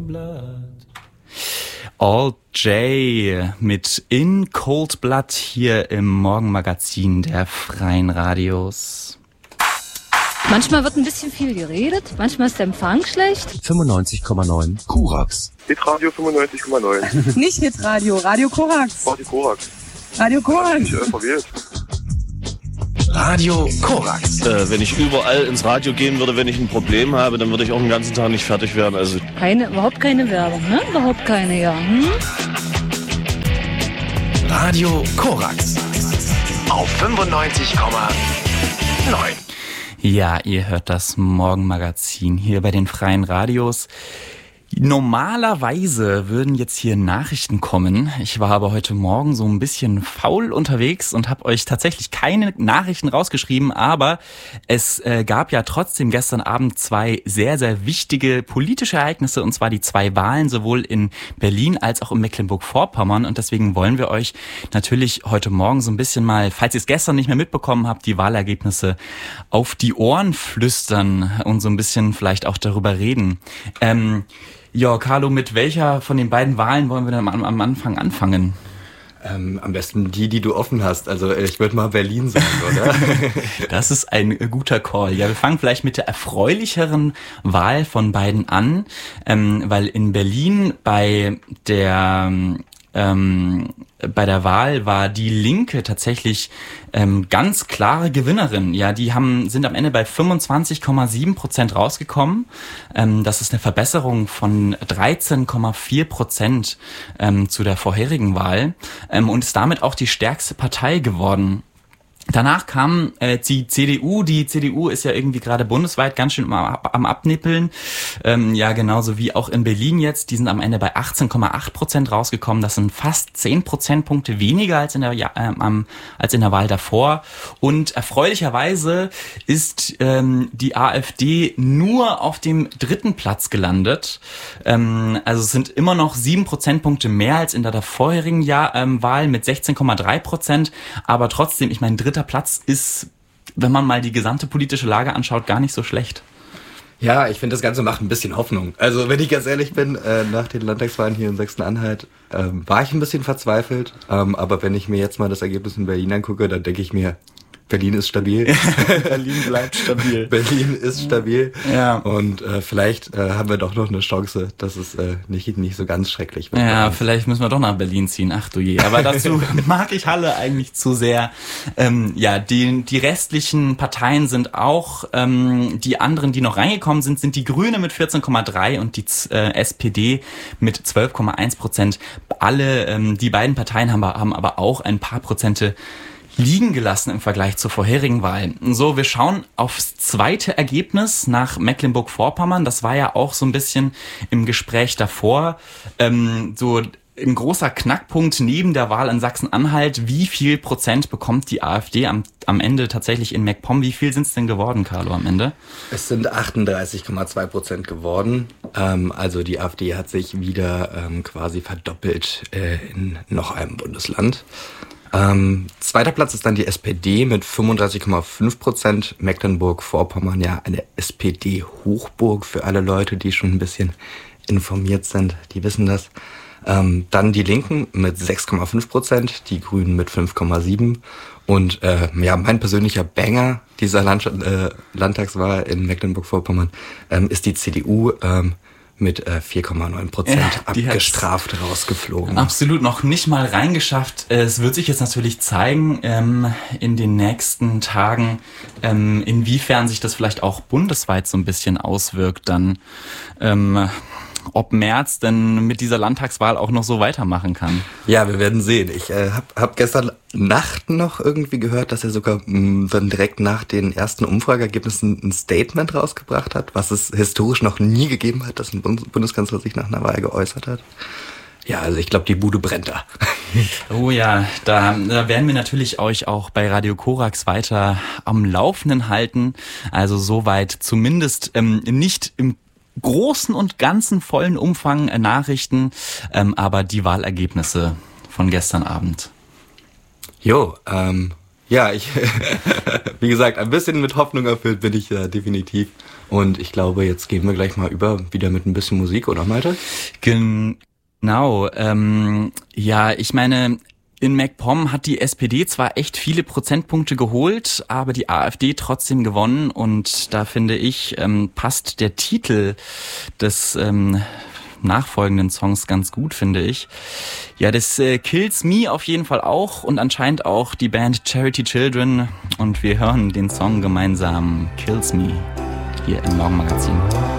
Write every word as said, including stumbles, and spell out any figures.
Blood. All J mit In Cold Blood hier im Morgenmagazin der Freien Radios. Manchmal wird ein bisschen viel geredet, manchmal ist der Empfang schlecht. fünfundneunzig Komma neun Korax. Hitradio fünfundneunzig Komma neun. Nicht Hitradio, Radio Korax. Radio Korax. Radio Korax. Ich äh, verwirrt. Radio Korax. Äh, wenn ich überall ins Radio gehen würde, wenn ich ein Problem habe, dann würde ich auch den ganzen Tag nicht fertig werden. Also Keine, überhaupt keine Werbung, ne? Überhaupt keine, ja. Hm? Radio Korax. Auf fünfundneunzig Komma neun. Ja, ihr hört das Morgenmagazin hier bei den Freien Radios. Normalerweise würden jetzt hier Nachrichten kommen. Ich war aber heute Morgen so ein bisschen faul unterwegs und habe euch tatsächlich keine Nachrichten rausgeschrieben, aber es äh, gab ja trotzdem gestern Abend zwei sehr, sehr wichtige politische Ereignisse, und zwar die zwei Wahlen sowohl in Berlin als auch in Mecklenburg-Vorpommern, und deswegen wollen wir euch natürlich heute Morgen so ein bisschen mal, falls ihr es gestern nicht mehr mitbekommen habt, die Wahlergebnisse auf die Ohren flüstern und so ein bisschen vielleicht auch darüber reden. Ähm, Ja, Carlo, mit welcher von den beiden Wahlen wollen wir denn am, am Anfang anfangen? Ähm, am besten die, die du offen hast. Also ich würde mal Berlin sagen, oder? Das ist ein guter Call. Ja, wir fangen vielleicht mit der erfreulicheren Wahl von beiden an, ähm, weil in Berlin bei der ähm, bei der Wahl war die Linke tatsächlich ähm, ganz klare Gewinnerin. Ja, die haben sind am Ende bei fünfundzwanzig Komma sieben Prozent rausgekommen. Ähm, das ist eine Verbesserung von dreizehn Komma vier Prozent ähm, zu der vorherigen Wahl ähm, und ist damit auch die stärkste Partei geworden. Danach kam äh, die C D U. Die C D U ist ja irgendwie gerade bundesweit ganz schön am, am Abnippeln. Ähm, ja, genauso wie auch in Berlin jetzt. Die sind am Ende bei achtzehn Komma acht Prozent rausgekommen. Das sind fast zehn Prozentpunkte weniger als in der ja, ähm, als in der Wahl davor. Und erfreulicherweise ist ähm, die AfD nur auf dem dritten Platz gelandet. Ähm, also es sind immer noch sieben Prozentpunkte mehr als in der vorherigen Jahr, ähm, Wahl mit sechzehn Komma drei Prozent. Aber trotzdem, ich meine, dritter Platz ist, wenn man mal die gesamte politische Lage anschaut, gar nicht so schlecht. Ja, ich finde, das Ganze macht ein bisschen Hoffnung. Also wenn ich ganz ehrlich bin, äh, nach den Landtagswahlen hier in Sachsen-Anhalt ähm, war ich ein bisschen verzweifelt. Ähm, aber wenn ich mir jetzt mal das Ergebnis in Berlin angucke, dann denke ich mir, Berlin ist stabil. Berlin bleibt stabil. Berlin ist stabil. Ja. Und äh, vielleicht äh, haben wir doch noch eine Chance, dass es äh, nicht nicht so ganz schrecklich wird. Ja, vielleicht müssen wir doch nach Berlin ziehen. Ach du je. Aber dazu mag ich Halle eigentlich zu sehr. Ähm, ja, die die restlichen Parteien sind auch, ähm, die anderen, die noch reingekommen sind, sind die Grüne mit vierzehn Komma drei und die äh, S P D mit zwölf Komma eins Prozent. Alle, ähm, die beiden Parteien haben, haben aber auch ein paar Prozente liegen gelassen im Vergleich zur vorherigen Wahl. So, wir schauen aufs zweite Ergebnis nach Mecklenburg-Vorpommern. Das war ja auch so ein bisschen im Gespräch davor. Ähm, so ein großer Knackpunkt neben der Wahl in Sachsen-Anhalt. Wie viel Prozent bekommt die AfD am, am Ende tatsächlich in MacPom? Wie viel sind es denn geworden, Carlo, am Ende? Es sind achtunddreißig Komma zwei Prozent geworden. Ähm, also die AfD hat sich wieder ähm, quasi verdoppelt äh, in noch einem Bundesland. Ähm, zweiter Platz ist dann die S P D mit fünfunddreißig Komma fünf Prozent. Mecklenburg-Vorpommern, ja, eine S P D-Hochburg für alle Leute, die schon ein bisschen informiert sind, die wissen das. Ähm, dann die Linken mit sechs Komma fünf Prozent, die Grünen mit fünf Komma sieben. Und äh, ja, mein persönlicher Banger dieser Land- äh, Landtagswahl in Mecklenburg-Vorpommern ähm, ist die C D U ähm, mit äh, vier Komma neun Prozent ja, abgestraft rausgeflogen. Absolut, noch nicht mal reingeschafft. Es wird sich jetzt natürlich zeigen ähm, in den nächsten Tagen, ähm, inwiefern sich das vielleicht auch bundesweit so ein bisschen auswirkt dann. Ähm, ob Merz denn mit dieser Landtagswahl auch noch so weitermachen kann. Ja, wir werden sehen. Ich äh, habe hab gestern Nacht noch irgendwie gehört, dass er sogar mh, dann direkt nach den ersten Umfrageergebnissen ein Statement rausgebracht hat, was es historisch noch nie gegeben hat, dass ein Bund- Bundeskanzler sich nach einer Wahl geäußert hat. Ja, also ich glaube, die Bude brennt da. Oh ja, da, da werden wir natürlich euch auch bei Radio Korax weiter am Laufenden halten. Also soweit zumindest ähm, nicht im großen und ganzen vollen Umfang äh, Nachrichten, ähm, aber die Wahlergebnisse von gestern Abend. Jo, ähm, Ja, ich, wie gesagt, ein bisschen mit Hoffnung erfüllt bin ich äh, definitiv. Und ich glaube, jetzt gehen wir gleich mal über wieder mit ein bisschen Musik, oder Malte? Genau, ähm, ja, ich meine, in MacPom hat die S P D zwar echt viele Prozentpunkte geholt, aber die AfD trotzdem gewonnen. Und da finde ich, ähm, passt der Titel des ähm, nachfolgenden Songs ganz gut, finde ich. Ja, das äh, Kills Me auf jeden Fall auch und anscheinend auch die Band Charity Children. Und wir hören den Song gemeinsam, Kills Me, hier im Morgenmagazin.